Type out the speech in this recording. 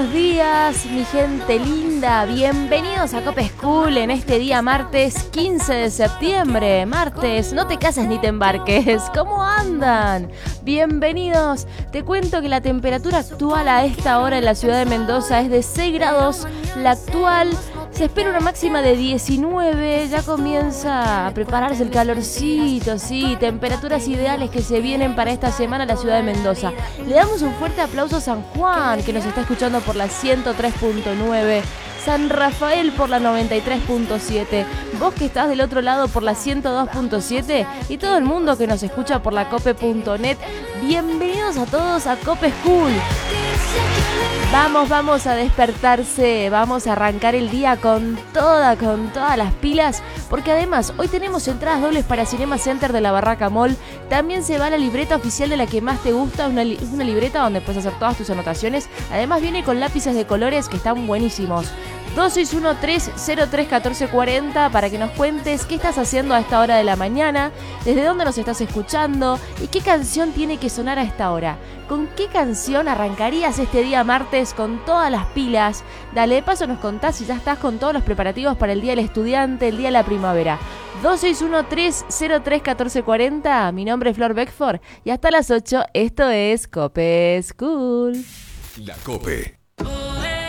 Buenos días, mi gente linda. Bienvenidos a Cope School en este día martes 15 de septiembre. Martes, no te cases ni te embarques. ¿Cómo andan? Bienvenidos. Te cuento que la temperatura actual a esta hora en la ciudad de Mendoza es de 6 grados. La actual se espera una máxima de 19. Ya comienza a prepararse el calorcito, sí. Temperaturas ideales que se vienen para esta semana en la ciudad de Mendoza. Le damos un fuerte aplauso a San Juan, que nos está escuchando por la 103.9. San Rafael por la 93.7, vos que estás del otro lado por la 102.7 y todo el mundo que nos escucha por la cope.net, bienvenidos a todos a Cope School. Vamos a despertarse, vamos a arrancar el día con todas las pilas, porque además hoy tenemos entradas dobles para Cinema Center de la Barraca Mall. También se va la libreta oficial de la que más te gusta, una libreta donde puedes hacer todas tus anotaciones. Además viene con lápices de colores que están buenísimos. 2613031440 para que nos cuentes qué estás haciendo a esta hora de la mañana, desde dónde nos estás escuchando y qué canción tiene que sonar a esta hora. ¿Con qué canción arrancarías este día martes con todas las pilas? Dale, de paso nos contás si ya estás con todos los preparativos para el Día del Estudiante, el Día de la Primavera. 2613031440, mi nombre es Flor Beckford y hasta las 8 esto es Cope School. La Cope